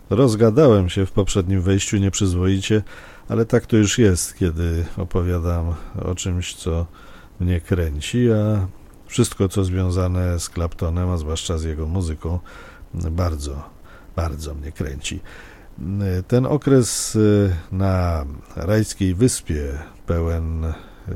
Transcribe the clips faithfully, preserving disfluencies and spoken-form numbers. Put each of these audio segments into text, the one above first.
Rozgadałem się w poprzednim wejściu nieprzyzwoicie, ale tak to już jest, kiedy opowiadam o czymś, co mnie kręci, a wszystko, co związane z Claptonem, a zwłaszcza z jego muzyką, bardzo, bardzo mnie kręci. Ten okres na rajskiej wyspie, pełen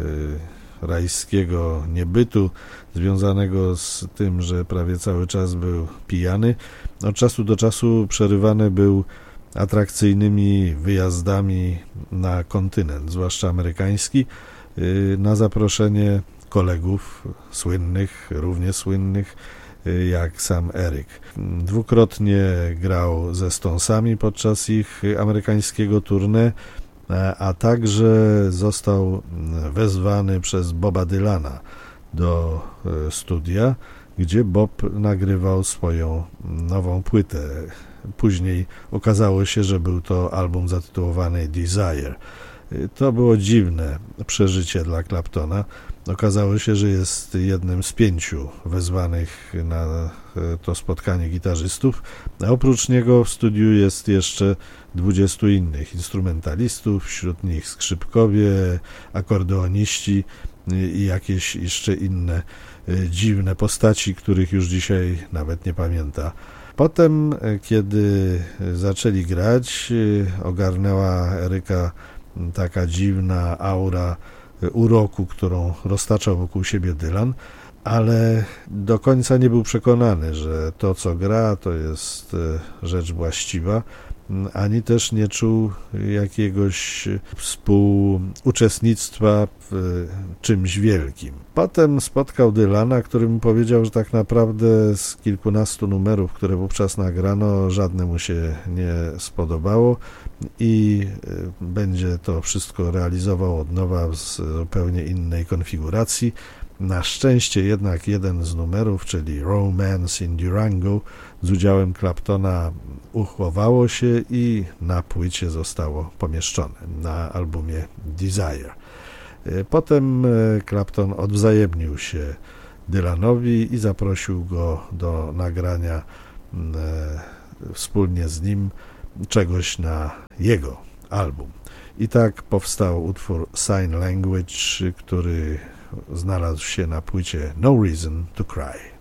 rajskiego niebytu, związanego z tym, że prawie cały czas był pijany, od czasu do czasu przerywany był atrakcyjnymi wyjazdami na kontynent, zwłaszcza amerykański, na zaproszenie kolegów słynnych, równie słynnych jak sam Eric. Dwukrotnie grał ze Stonesami podczas ich amerykańskiego tournée, a także został wezwany przez Boba Dylana do studia, gdzie Bob nagrywał swoją nową płytę. Później okazało się, że był to album zatytułowany Desire. To było dziwne przeżycie dla Claptona. Okazało się, że jest jednym z pięciu wezwanych na to spotkanie gitarzystów, a oprócz niego w studiu jest jeszcze dwudziestu innych instrumentalistów, wśród nich skrzypkowie, akordeoniści i jakieś jeszcze inne dziwne postaci, których już dzisiaj nawet nie pamięta. Potem, kiedy zaczęli grać, ogarnęła Eryka taka dziwna aura uroku, którą roztaczał wokół siebie Dylan, ale do końca nie był przekonany, że to, co gra, to jest rzecz właściwa, ani też nie czuł jakiegoś współuczestnictwa w czymś wielkim. Potem spotkał Dylana, który mu powiedział, że tak naprawdę z kilkunastu numerów, które wówczas nagrano, żadne mu się nie spodobało i będzie to wszystko realizował od nowa w zupełnie innej konfiguracji. Na szczęście jednak jeden z numerów, czyli Romance in Durango, z udziałem Claptona uchowało się i na płycie zostało pomieszczone na albumie Desire. Potem Clapton odwzajemnił się Dylanowi i zaprosił go do nagrania wspólnie z nim czegoś na jego album. I tak powstał utwór Sign Language, który znalazł się na płycie No Reason to Cry.